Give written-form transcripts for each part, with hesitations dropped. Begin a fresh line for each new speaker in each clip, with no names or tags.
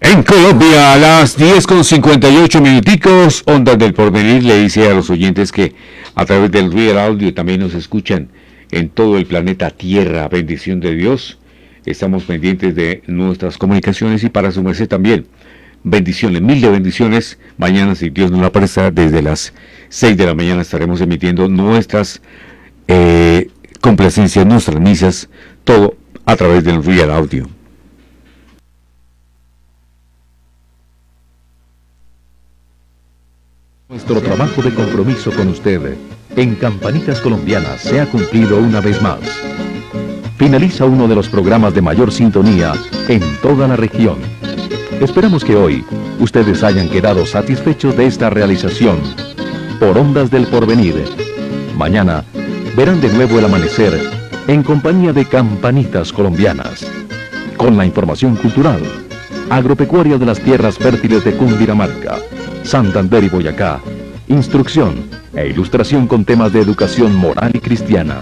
En Colombia, a las 10:58 minuticos, Ondas del Porvenir le dice a los oyentes que a través del Real Audio también nos escuchan en todo el planeta Tierra. Bendición de Dios. Estamos pendientes de nuestras comunicaciones y para su merced también. Bendiciones, mil de bendiciones. Mañana, si Dios nos la presta, desde las 6 de la mañana estaremos emitiendo nuestras complacencias, nuestras misas, todo a través del Real Audio.
Nuestro trabajo de compromiso con usted en Campanitas Colombianas se ha cumplido una vez más. Finaliza uno de los programas de mayor sintonía en toda la región. Esperamos que hoy ustedes hayan quedado satisfechos de esta realización por Ondas del Porvenir. Mañana verán de nuevo el amanecer en compañía de Campanitas Colombianas, con la información cultural, agropecuaria de las tierras fértiles de Cundinamarca, Santander y Boyacá, instrucción e ilustración con temas de educación moral y cristiana.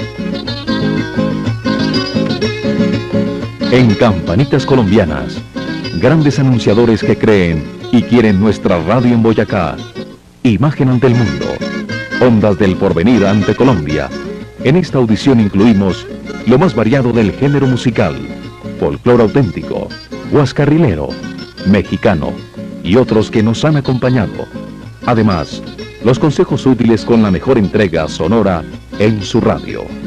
En Campanitas Colombianas, grandes anunciadores que creen y quieren nuestra radio en Boyacá. Imagen ante el mundo. Ondas del Porvenir ante Colombia. En esta audición incluimos lo más variado del género musical: folclore auténtico, huascarrilero, mexicano y otros que nos han acompañado. Además, los consejos útiles con la mejor entrega sonora en su radio.